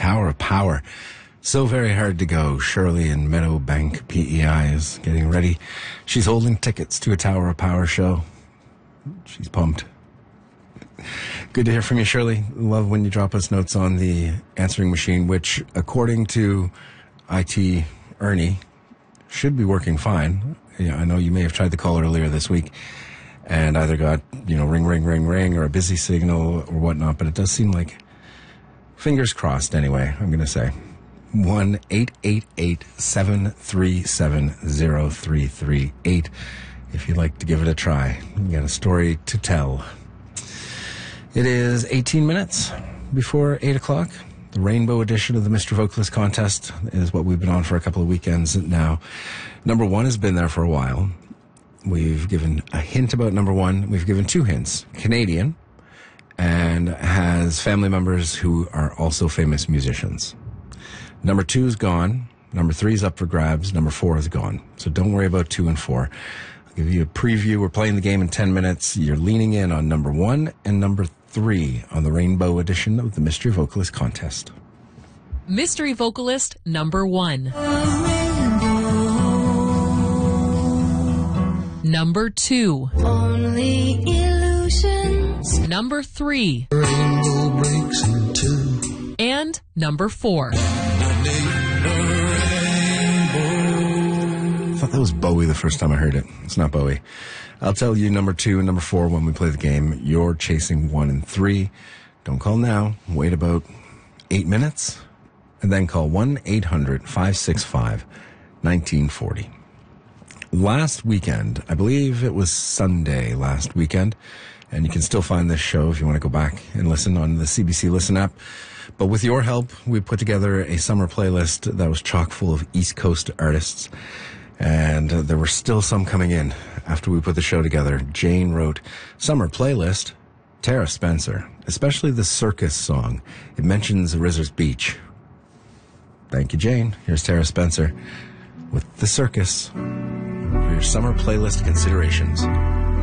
Tower of Power. So very hard to go. Shirley in Meadowbank, PEI, is getting ready. She's holding tickets to a Tower of Power show. She's pumped. Good to hear from you, Shirley. Love when you drop us notes on the answering machine, which, according to IT Ernie, should be working fine. Yeah, I know you may have tried to call earlier this week and either got, ring, ring, ring, ring, or a busy signal or whatnot, but it does seem like, fingers crossed anyway, I'm going to say. 1-888-737-0338 if you'd like to give it a try. You got a story to tell. It is 18 minutes before 8 o'clock. The Rainbow edition of the Mr. Vocalist contest is what we've been on for a couple of weekends now. Number one has been there for a while. We've given a hint about number one. We've given two hints. Canadian, and has family members who are also famous musicians. Number two is gone. Number three is up for grabs. Number four is gone. So don't worry about 2 and 4. I'll give you a preview. We're playing the game in 10 minutes. You're leaning in on number 1 and number 3 on the Rainbow edition of the Mystery Vocalist contest. Mystery Vocalist number 1. Number 2. Only illusions. Number 3. Rainbow breaks in two. And number 4. I thought that was Bowie the first time I heard it. It's not Bowie. I'll tell you number 2 and number 4 when we play the game. You're chasing 1 and 3. Don't call now. Wait about 8 minutes. And then call 1-800-565-1940. Last weekend, I believe it was Sunday last weekend, and you can still find this show if you want to go back and listen on the CBC Listen app. But with your help, we put together a summer playlist that was chock full of East Coast artists. And there were still some coming in after we put the show together. Jane wrote, "Summer playlist, Tara Spencer, especially the Circus song. It mentions Rizzers Beach." Thank you, Jane. Here's Tara Spencer with The Circus for your summer playlist considerations.